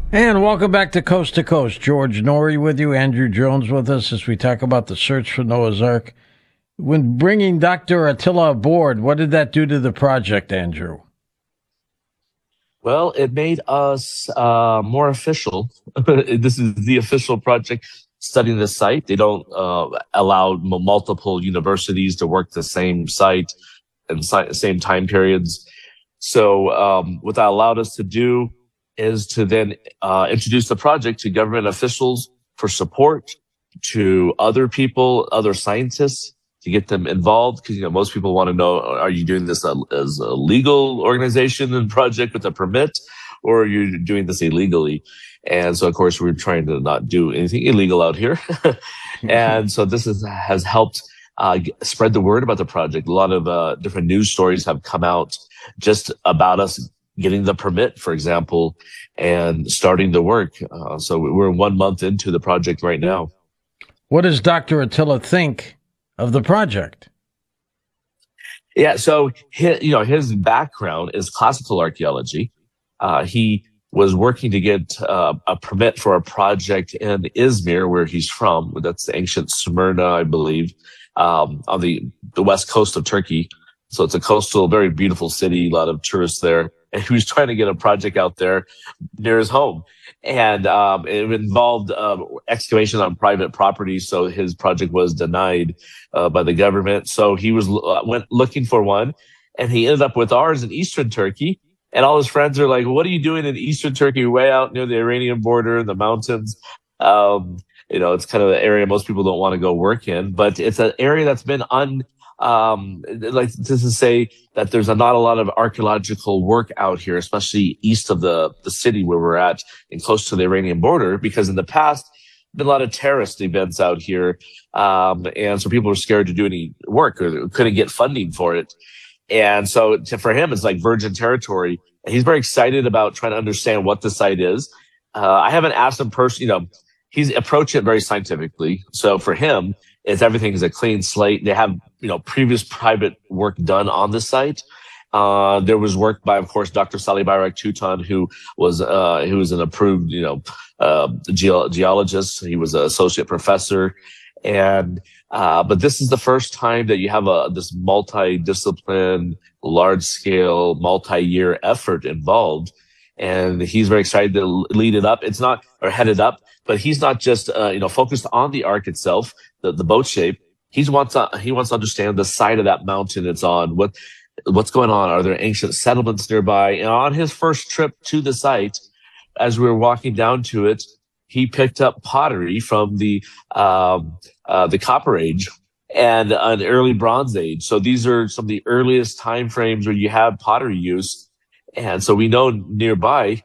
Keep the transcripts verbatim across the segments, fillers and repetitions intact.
And welcome back to Coast to Coast. George Norrie with you, Andrew Jones with us as we talk about the search for Noah's Ark. When bringing Doctor Attila aboard, what did that do to the project, Andrew? Well, it made us uh, more official. This is the official project studying the site. They don't uh, allow m- multiple universities to work the same site and si- same time periods. So um, what that allowed us to do is to then uh, introduce the project to government officials for support, to other people, other scientists, to get them involved. Because you know most people want to know: are you doing this uh, as a legal organization and project with a permit, or are you doing this illegally? And so, of course, we're trying to not do anything illegal out here. And so this is, has helped uh, g- spread the word about the project. A lot of uh, different news stories have come out just about us getting the permit, for example, and starting the work. Uh, so we're one month into the project right now. What does Doctor Attila think of the project? Yeah, so his, you know, his background is classical archaeology. Uh, he was working to get uh, a permit for a project in Izmir, where he's from. That's the ancient Smyrna, I believe, um, on the, the west coast of Turkey. So it's a coastal, very beautiful city, a lot of tourists there. And he was trying to get a project out there near his home. And um, it involved um, excavation on private property. So his project was denied uh, by the government. So he was uh, went looking for one, and he ended up with ours in Eastern Turkey. And all his friends are like, "What are you doing in Eastern Turkey, way out near the Iranian border, in the mountains?" Um, you know, it's kind of the area most people don't want to go work in, but it's an area that's been un um, like this to say that there's a, not a lot of archaeological work out here, especially east of the the city where we're at and close to the Iranian border, because in the past been a lot of terrorist events out here, um, and so people were scared to do any work or couldn't get funding for it. And so to, for him, it's like virgin territory. And he's very excited about trying to understand what the site is. Uh, I haven't asked him personally, you know, he's approached it very scientifically. So for him, it's everything is a clean slate. They have, you know, previous private work done on the site. Uh, there was work by, of course, Doctor Salih Bayrak Tutan, who was, uh, who was an approved, you know, uh, geo- geologist. He was an associate professor. And uh, but this is the first time that you have a this multi-discipline, large-scale, multi-year effort involved, and he's very excited to l- lead it up. It's not or head it up, but he's not just uh, you know focused on the arc itself, the, the boat shape. He wants to, he wants to understand the side of that mountain it's on. What what's going on? Are there ancient settlements nearby? And on his first trip to the site, as we were walking down to it, he picked up pottery from the um, uh, the Copper Age and an early Bronze Age. So these are some of the earliest time frames where you have pottery use. And so we know nearby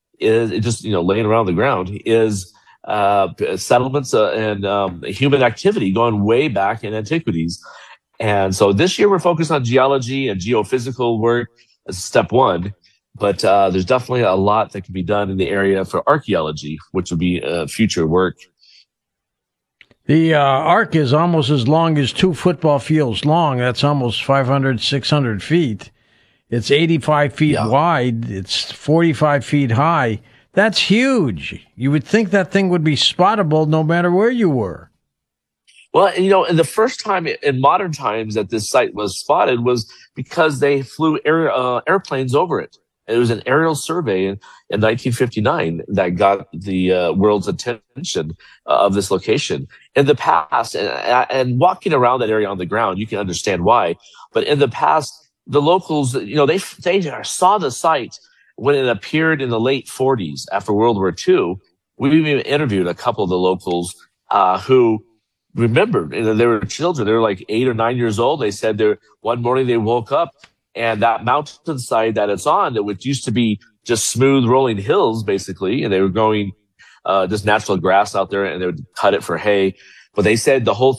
is it just you know laying around the ground is uh, settlements uh, and um, human activity going way back in antiquities. And so this year we're focused on geology and geophysical work as step one. But uh, there's definitely a lot that can be done in the area for archaeology, which would be uh, future work. The uh, arc is almost as long as two football fields long. That's almost five hundred, six hundred feet. It's eighty-five feet Yeah. wide. It's forty-five feet high. That's huge. You would think that thing would be spottable no matter where you were. Well, you know, and the first time in modern times that this site was spotted was because they flew air, uh, airplanes over it. It was an aerial survey in, in nineteen fifty-nine that got the uh, world's attention uh, of this location. In the past, and, and walking around that area on the ground, you can understand why. But in the past, the locals, you know, they they saw the site when it appeared in the late forties after World War Two. We even interviewed a couple of the locals uh, who remembered, you know, they were children. They were like eight or nine years old. They said they one morning they woke up and that mountainside that it's on, that which used to be just smooth rolling hills, basically, and they were growing uh, just natural grass out there, and they would cut it for hay. But they said the whole